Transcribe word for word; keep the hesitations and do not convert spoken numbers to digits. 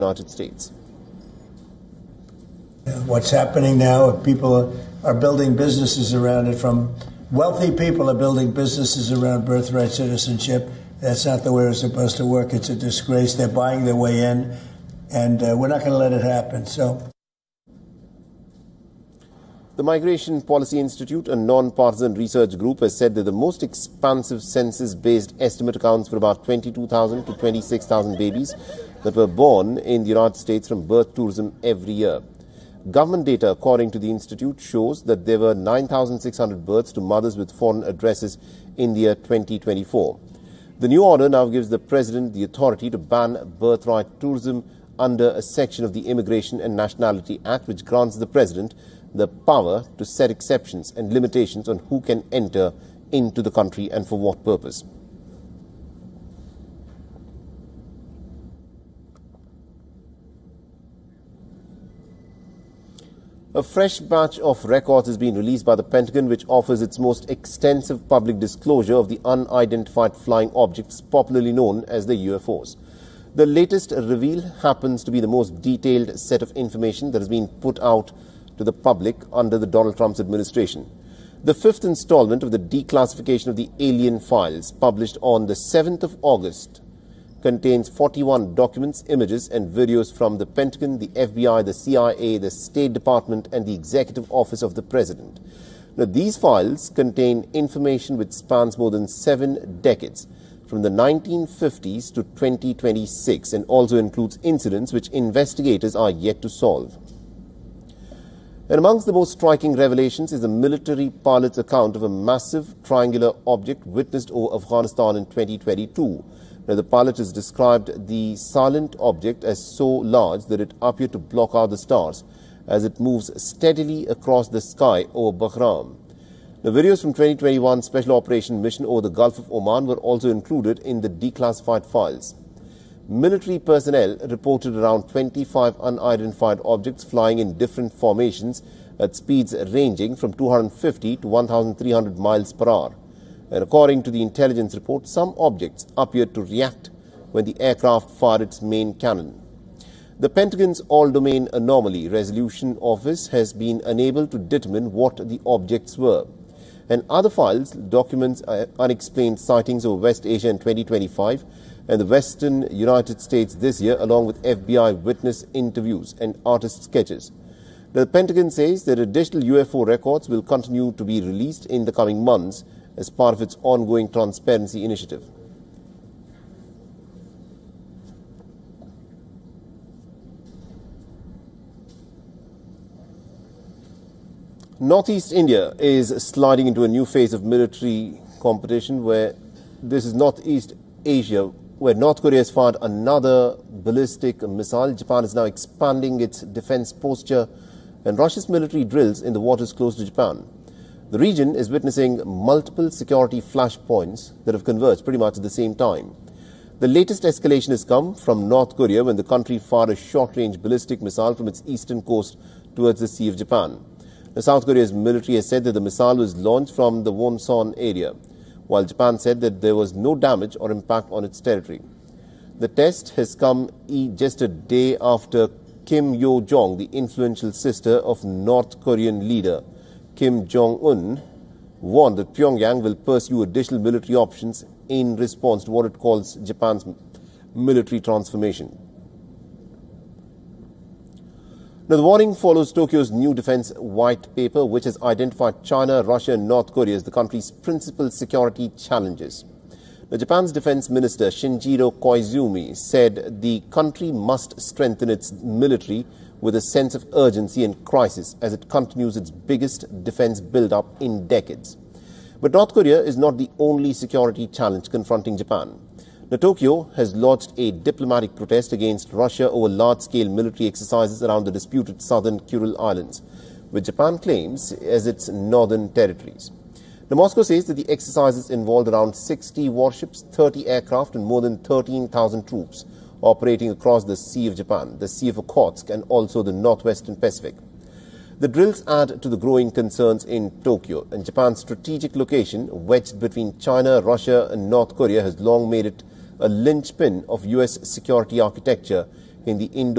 United States. What's happening now, people are, are building businesses around it. From wealthy people are building businesses around birthright citizenship. That's not the way it's supposed to work. It's a disgrace. They're buying their way in, and uh, we're not going to let it happen. So. The Migration Policy Institute, a non-partisan research group, has said that the most expansive census-based estimate accounts for about twenty-two thousand to twenty-six thousand babies that were born in the United States from birth tourism every year. Government data, according to the institute, shows that there were nine thousand six hundred births to mothers with foreign addresses in the year twenty twenty-four. The new order now gives the President the authority to ban birthright tourism under a section of the Immigration and Nationality Act, which grants the President the power to set exceptions and limitations on who can enter into the country and for what purpose. A fresh batch of records has been released by the Pentagon, which offers its most extensive public disclosure of the unidentified flying objects, popularly known as the U F Os. The latest reveal happens to be the most detailed set of information that has been put out to the public under the Donald Trump's administration. The fifth installment of the declassification of the alien files, published on the seventh of August, contains forty-one documents, images and videos from the Pentagon, the F B I, the C I A, the State Department and the Executive Office of the President. Now, these files contain information which spans more than seven decades, from the nineteen fifties to twenty twenty-six, and also includes incidents which investigators are yet to solve. And amongst the most striking revelations is the military pilot's account of a massive triangular object witnessed over Afghanistan in twenty twenty-two. Now, the pilot has described the silent object as so large that it appeared to block out the stars as it moves steadily across the sky over Bagram. The videos from twenty twenty-one Special Operation Mission over the Gulf of Oman were also included in the declassified files. Military personnel reported around twenty-five unidentified objects flying in different formations at speeds ranging from two hundred fifty to one thousand three hundred miles per hour. And according to the intelligence report, some objects appeared to react when the aircraft fired its main cannon. The Pentagon's All-Domain Anomaly Resolution Office has been unable to determine what the objects were. And other files documents uh, unexplained sightings over West Asia in twenty twenty-five and the western United States this year, along with F B I witness interviews and artist sketches. The Pentagon says that additional U F O records will continue to be released in the coming months as part of its ongoing transparency initiative. Northeast India is sliding into a new phase of military competition, where this is Northeast Asia, where North Korea has fired another ballistic missile. Japan is now expanding its defense posture, and Russia's military drills in the waters close to Japan. The region is witnessing multiple security flashpoints that have converged pretty much at the same time. The latest escalation has come from North Korea when the country fired a short-range ballistic missile from its eastern coast towards the Sea of Japan. The South Korea's military has said that the missile was launched from the Wonsan area, while Japan said that there was no damage or impact on its territory. The test has come just a day after Kim Yo-jong, the influential sister of North Korean leader Kim Jong-un, warned that Pyongyang will pursue additional military options in response to what it calls Japan's military transformation. Now, the warning follows Tokyo's new defense white paper, which has identified China, Russia and North Korea as the country's principal security challenges. Now, Japan's defense minister Shinjiro Koizumi said the country must strengthen its military with a sense of urgency and crisis as it continues its biggest defense build-up in decades. But North Korea is not the only security challenge confronting Japan. Now, Tokyo has lodged a diplomatic protest against Russia over large-scale military exercises around the disputed southern Kuril Islands, which Japan claims as its northern territories. Now, Moscow says that the exercises involved around sixty warships, thirty aircraft and more than thirteen thousand troops operating across the Sea of Japan, the Sea of Okhotsk and also the northwestern Pacific. The drills add to the growing concerns in Tokyo, and Japan's strategic location, wedged between China, Russia and North Korea, has long made it a linchpin of U S security architecture in the Indo